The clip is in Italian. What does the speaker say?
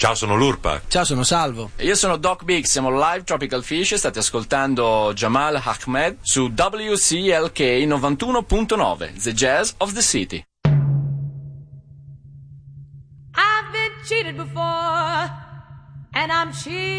Ciao, sono Lurpak. Ciao, sono Salvo. E io sono Doc Big, siamo live Tropical Fish e state ascoltando Jamal Ahmed su WCLK 91.9, The Jazz of the City. I've been cheated before, and I'm cheated